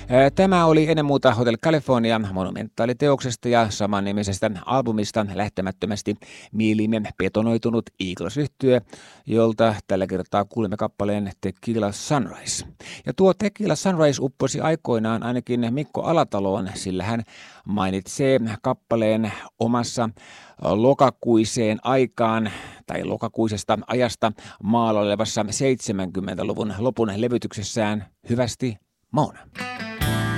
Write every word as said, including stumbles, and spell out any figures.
Tämä oli ennen muuta Hotel California monumentaaliteoksesta ja samannimisestä albumista lähtemättömästi mieliimme betonoitunut Eagles-yhtye, jolta tällä kertaa kuulemme kappaleen Tequila Sunrise. Ja tuo Tequila Sunrise upposi aikoinaan ainakin Mikko Alataloon, sillä hän mainitsee kappaleen omassa lokakuiseen aikaan tai lokakuisesta ajasta maalla olevassa seitsemänkymmentäluvun lopun levytyksessään Hyvästi Mona.